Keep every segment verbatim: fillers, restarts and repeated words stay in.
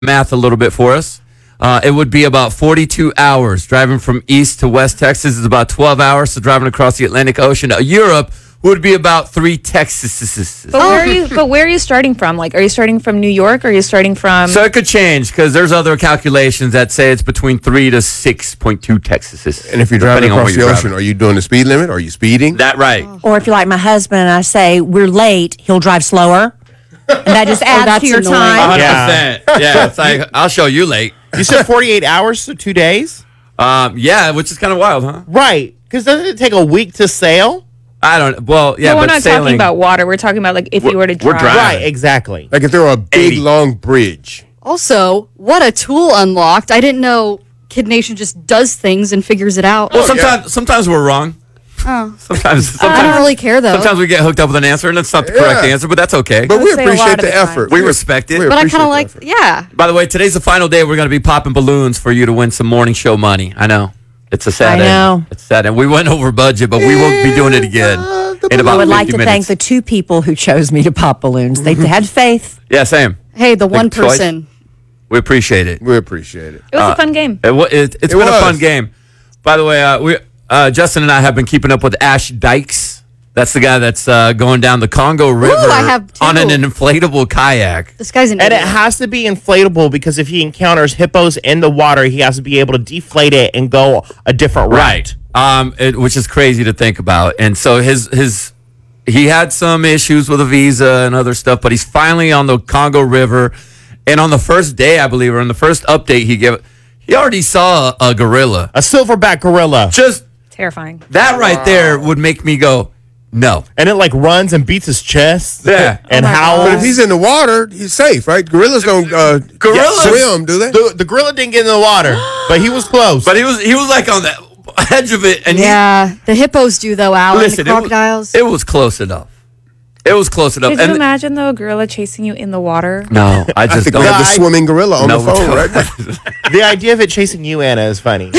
math a little bit for us. Uh, it would be about forty-two hours. Driving from east to west Texas is about twelve hours. So driving across the Atlantic Ocean to Europe would be about three Texas. But where are you? But where are you starting from? Like, are you starting from New York? Or are you starting from? So it could change because there's other calculations that say it's between three to six point two Texas. And if you're driving across the ocean, are you doing the speed limit? Are you speeding? That right. Or if you're like my husband and I say we're late, he'll drive slower, and that just adds that's to your annoying. time. one hundred percent. Yeah, it's like I'll show you late. You said forty-eight hours, so two days? Um, yeah, which is kind of wild, huh? Right. Because doesn't it take a week to sail? I don't. Well, yeah, no, we're but not sailing, talking about water. We're talking about like if you were to we're drive. driving. Right, exactly. Like if there were a big, eighty. long bridge. Also, what a tool unlocked. I didn't know Kid Nation just does things and figures it out. Well, sometimes sometimes we're wrong. Oh. Sometimes, sometimes I don't really care, though. Sometimes we get hooked up with an answer, and it's not the correct Yeah. answer, but that's okay. But would we say a appreciate lot of the the time. effort. we respect it. we But I appreciate kind of the like, effort. yeah. By the way, today's the final day. We're going to be popping balloons for you to win some morning show money. I know. It's a sad I know. end. It's sad. And we went over budget, but we won't be doing it again in about I would like fifty to minutes. thank the two people who chose me to pop balloons. They had faith. Yeah, same. Hey, the one choice. person. We appreciate it. We appreciate it. It was a fun game. It, wa- it, it's It been a was. fun game. By the way, uh, we uh, Justin and I have been keeping up with Ash Dykes. That's the guy that's uh, going down the Congo River I have on an two. inflatable kayak. This guy's an And it idiot. has to be inflatable because if he encounters hippos in the water, he has to be able to deflate it and go a different route. Um, it, which is crazy to think about. And so his his he had some issues with a visa and other stuff, but he's finally on the Congo River. And on the first day, I believe, or on the first update he gave, he already saw a, a gorilla. A silverback gorilla. Just Terrifying. that right there would make me go, no. And it like runs and beats his chest. Yeah. And Oh my howls. But if he's in the water, he's safe, right? Gorillas don't uh, Gorillas- swim, do they? the, the gorilla didn't get in the water, but he was close. But he was he was like on the edge of it, and he, Yeah, the hippos do, though, Alan. listen, the crocodiles. It was, it was close enough. It was close enough. Could and you imagine though a gorilla chasing you in the water? no, I I just think don't. we have the I- swimming gorilla on No, the phone, we right? don't. the idea of it chasing you, Anna, is funny.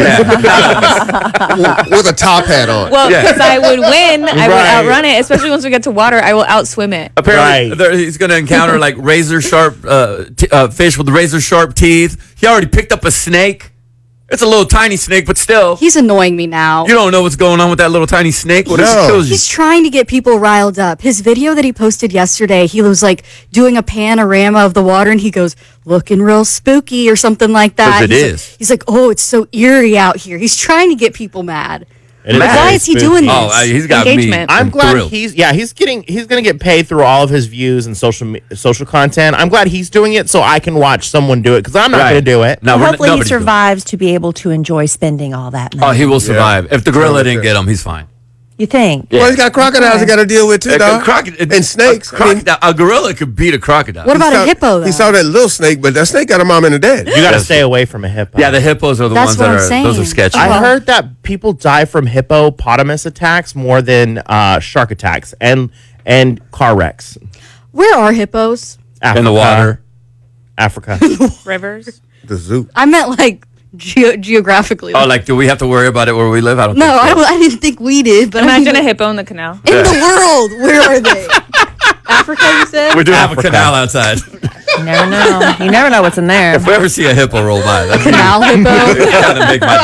With a top hat on. Well, Yeah. because I would win, I would Right. outrun it. Especially once we get to water, I will outswim it. Apparently, Right. there, he's going to encounter like razor sharp uh, t- uh, fish with razor sharp teeth. He already picked up a snake. It's a little tiny snake, but still, He's annoying me now. you don't know what's going on with that little tiny snake. What if No. it kills you? He's trying to get people riled up. His video that he posted yesterday, he was like doing a panorama of the water and he goes, looking real spooky or something like that. 'Cause it he's is. Like, he's like, oh, it's so eerie out here. He's trying to get people mad. It is Why very is he spooky. doing this? Oh, uh, he's got Engagement. me. I'm glad thrilled. he's yeah he's getting he's gonna get paid through all of his views and social me- social content. I'm glad he's doing it so I can watch someone do it because I'm not Right. gonna do it. No, Well, we're n- hopefully he nobody's doing it. survives to be able to enjoy spending all that money. Oh, he will survive. If the gorilla Yeah. didn't get him, he's fine. You think? Yeah. Well, he's got crocodiles he got to deal with too, A, dog. croc- a- and snakes. A, I mean, crocodile- a gorilla could beat a crocodile. What about he a saw- hippo, though? He saw that little snake, but that snake got a mom and a dad. You got to Yes. stay away from a hippo. Yeah, the hippos are the That's ones what that I'm are. Those are saying. sketchy. I Well- heard that people die from hippopotamus attacks more than uh, shark attacks and and car wrecks. Where are hippos? Africa, in the water. Africa. Rivers. The zoo. I meant like ge- geographically. Oh, like, do we have to worry about it where we live? I don't. no, think so. I, don't, I didn't think we did. But I Imagine mean, a hippo in the canal. in the world, where are they? Africa, you said? We do have Africa. a canal outside. You never know. You never know what's in there. If we ever see a hippo roll by, that's Canal hippo. gonna make my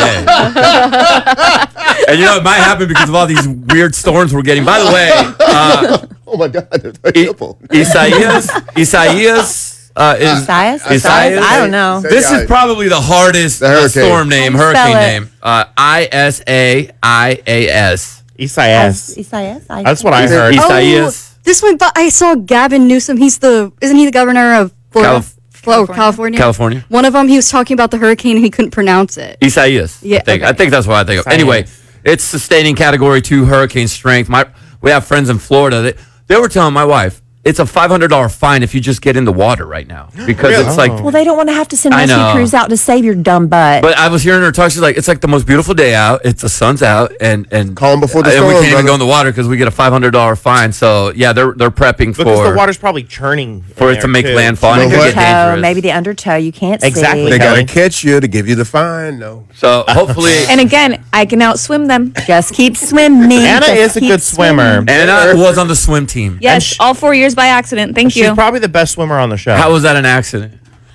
day. And you know, it might happen because of all these weird storms we're getting. By the way, uh, Oh my God, there's a I- hippo. Isaias, Isaias uh, is Isaias? Isaias? I don't know. This is probably the hardest The uh, hurricane. storm name, How do you hurricane spell it? name. Uh, I S A I A S. Isaias. Isaias? I- That's what I heard. Is- Oh, Isaias. this went by. I saw Gavin Newsom. He's the, isn't he the governor of Florida? Calif- Flo- California. California. One of them, he was talking about the hurricane and he couldn't pronounce it. Isaias. Yeah, I think. okay. I think that's what I think of. Isaias. Anyway, it's sustaining category two hurricane strength. My we have friends in Florida that they were telling my wife it's a five hundred dollar fine if you just get in the water right now because Really? it's like. Oh. Well, they don't want to have to send I rescue know. crews out to save your dumb butt. But I was hearing her talk. She's like, it's like the most beautiful day out. It's the sun's out, and and Calm before the and we storm, can't even brother. go in the water because we get a five hundred dollar fine. So yeah, they're they're prepping Because for the water's probably churning for in it to there, make too. landfall. And it You could know get what? Undertow, dangerous. maybe the undertow you can't Exactly. see. They got Kelly. to catch you to give you the fine. No. So hopefully, And again, I can outswim them. Just keep swimming. Anna Just is a keep good swimmer. swimming. Anna was on the swim team. Yes, sh- all four years by accident. Thank She's you. probably the best swimmer on the show. How was that an accident?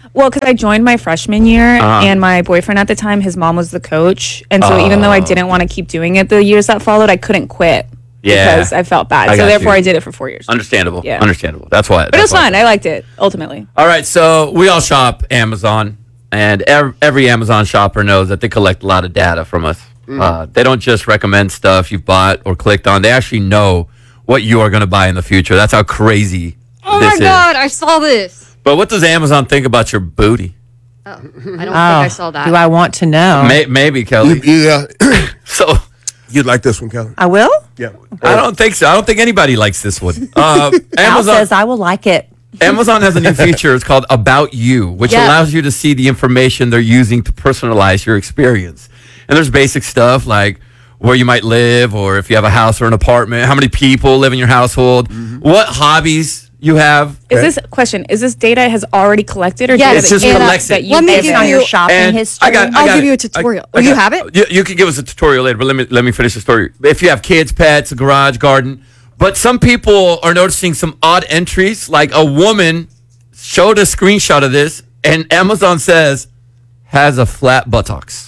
Well, because I joined my freshman year, Uh-huh. and my boyfriend at the time, his mom was the coach, and so even though I didn't want to keep doing it the years that followed, I couldn't quit Yeah. because I felt bad. I so got therefore, you. I did it for four years. Understandable. Yeah. Understandable. That's why. But it was fun. I liked it ultimately. All right, so we all shop Amazon, and every, every Amazon shopper knows that they collect a lot of data from us. Uh, they don't just recommend stuff you've bought or clicked on. They actually know what you are going to buy in the future. That's how crazy Oh this my is. God, I saw this. But what does Amazon think about your booty? I don't think Oh, I saw that. do I want to know? May, maybe, Kelly. Yeah, So you'd like this one, Kelly. I will. Yeah. I don't think so. I don't think anybody likes this one. Uh, Al Amazon says I will like it. Amazon has a new feature. It's called About You, which Yeah. allows you to see the information they're using to personalize your experience. And there's basic stuff like where you might live, or if you have a house or an apartment, how many people live in your household, what hobbies you have. Is this question? Is this data has already collected, or Yes, data it's that just you- collects that it. you Let me did? give On your you- shopping And history. I got, I I'll got give you a it. tutorial. I- Oh, I you got- have it? You, you can give us a tutorial later, but let me let me finish the story. If you have kids, pets, a garage, garden, but some people are noticing some odd entries. Like a woman showed a screenshot of this, and Amazon says has a flat buttocks.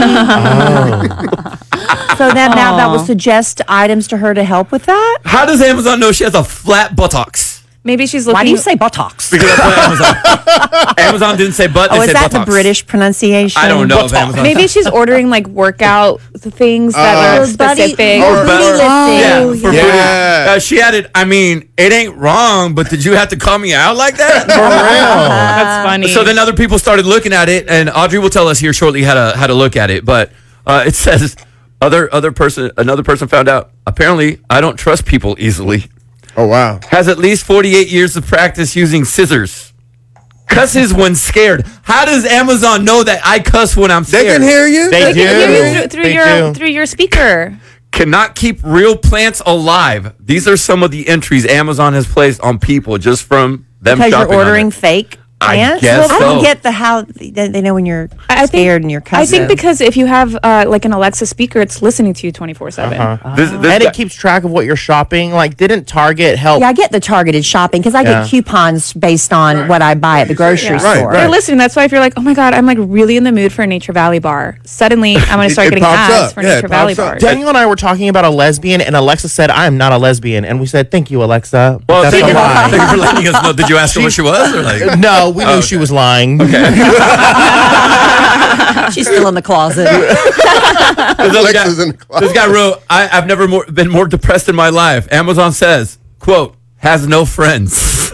So that now that will suggest items to her to help with that. How does Amazon know she has a flat buttocks? Maybe she's looking. Why do you say buttocks? Because that's what Amazon. Amazon didn't say butt. They Oh, is said that the buttocks. British pronunciation? I don't know if Amazon. Maybe she's ordering like workout things that are Or buddy- specific. or Or booty better- lifting. Yeah, Oh, for yeah. booty. Yeah. Uh, she added, I mean, it ain't wrong, but did you have to call me out like that? That's funny. So then other people started looking at it, and Audrey will tell us here shortly how to how to look at it. But uh, it says other other person another person found out. Apparently, I don't trust people easily. Oh wow. Has at least forty-eight years of practice using scissors. Cusses when scared. How does Amazon know that I cuss when I'm They scared? can hear you. They They do. can hear you through, through They your do. through your speaker. Cannot keep real plants alive. These are some of the entries Amazon has placed on people just from them Because shopping you're on ordering it. fake I plants. guess I don't so. get the how they, they know when you're I scared think, and you're I cussing. think because if you have uh, like an Alexa speaker, it's listening to you twenty-four seven. This, this And guy- it keeps track of what you're shopping. Like, didn't Target help? yeah, I get the targeted shopping because I Yeah. get coupons based on what I buy at the grocery Yeah. Right, store. right. They're listening. That's why if you're like, oh my god, I'm like really in the mood for a Nature Valley bar. Suddenly, I'm gonna It- start it getting pops ads up. for Yeah, it Nature Valley pops up. bars. Daniel and I were talking about a lesbian, and Alexa said, "I am not a lesbian," and we said, "Thank you, Alexa." But well, that's thank a you, thank you lie. for letting us know. Did you ask her what she was? Or like, No, we knew she was lying. Okay. She's still in the closet. this Alexa's guy, in the closet. this guy wrote, I, I've never more, been more depressed in my life. Amazon says, quote, has no friends.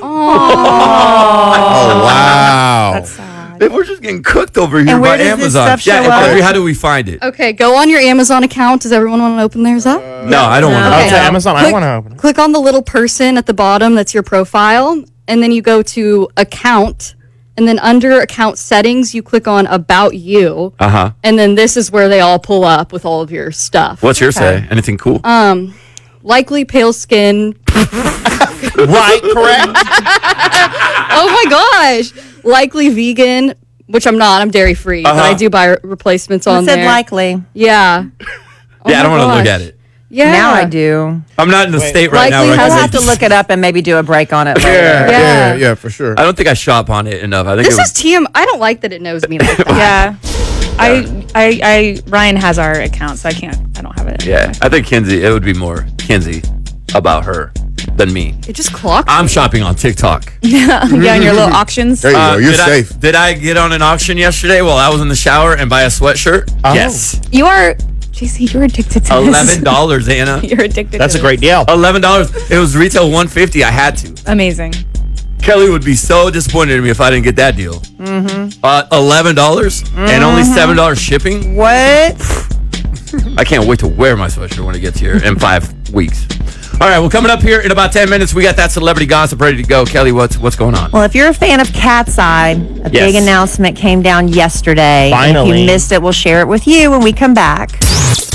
Oh wow. That's sad. We're just getting cooked over here And where by does this Amazon. stuff show yeah, up? Audrey, how do we find it? Okay, go on your Amazon account. Does everyone want to open theirs up? No, I don't want to. Oh, Okay. to Amazon. I Click- want to open it. Click on the little person at the bottom. That's your profile, and then you go to account, and then under account settings, you click on About You, Uh huh. and then this is where they all pull up with all of your stuff. What's your say? Anything cool? Likely pale skin. Right, correct. Oh my gosh! Likely vegan, which I'm not. I'm dairy free, but I Uh-huh. do buy re- replacements I on said there. likely. Yeah. yeah, I don't my want to look gosh. at it. Yeah. Now I do. I'm not in the state right now. Likely Where I has can I'll make have to look it up and maybe do a break on it later. Yeah, Yeah. yeah, yeah, for sure. I don't think I shop on it enough. I think This it is was, T M. I don't like that it knows me like that. Yeah. I, I, I, Ryan has our account, so I can't. I don't have it. yeah. I think Kinsey. It would be more Kinsey about her than me. It just clocked. I'm shopping on TikTok. Yeah, and your little auctions. There you Uh, go. You're did safe. I, did I get on an auction yesterday while I was in the shower and buy a sweatshirt? Oh. Yes. You are, J C. You're addicted to Eleven this. dollars, Anna. You're addicted. That's to a great this. deal. Eleven dollars. It was retail one fifty. I had to. Amazing. Kelly would be so disappointed in me if I didn't get that deal. Mm-hmm. Uh, Eleven dollars and only seven dollars shipping. What? I can't wait to wear my sweatshirt when it gets here in five weeks. All right, well, coming up here in about ten minutes, we got that celebrity gossip ready to go. Kelly, what's what's going on? Well, if you're a fan of Cat's Eye, a Yes. big announcement came down yesterday. And if Finally. you missed it, we'll share it with you when we come back.